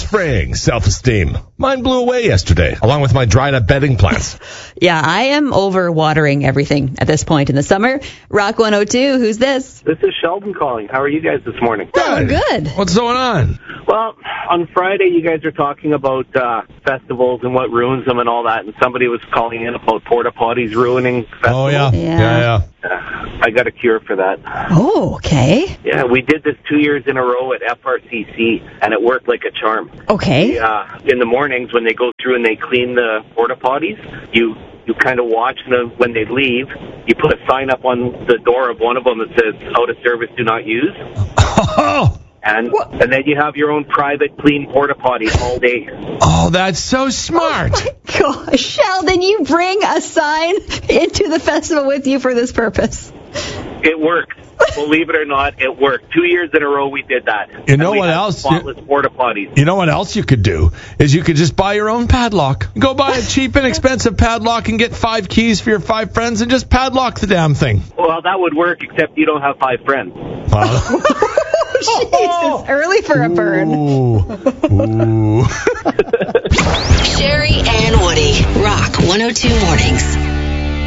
spraying self-esteem. Mine blew away yesterday, along with my dried up bedding plants. Yeah, I am over watering everything at this point in the summer. Rock 102, who's this? This is Sheldon calling. How are you guys this morning? Oh, good. What's going on? Well, on Friday, you guys are talking about festivals and what ruins them and all that, and somebody was calling in about porta potties ruining festivals. Oh, yeah. Yeah. I got a cure for that. Oh, okay. Yeah, we did this 2 years in a row at FRCC, and it worked like a charm. Okay. In the mornings, when they go through and they clean the porta potties, you kind of watch them when they leave. You put a sign up on the door of one of them that says, out of service, do not use. Oh, And then you have your own private clean porta potty all day. oh, that's so smart. Gosh, Sheldon, you bring a sign into the festival with you for this purpose. It worked. Believe it or not, it worked. 2 years in a row we did that. You know And we what had else? Spotless porta potties. You know what else you could do? Is you could just buy your own padlock. Go buy a cheap and expensive padlock and get 5 keys for your 5 friends and just padlock the damn thing. Well, that would work, except you don't have 5 friends. Jesus, early for a burn. Ooh. Sherry and Woody, Rock 102 Mornings.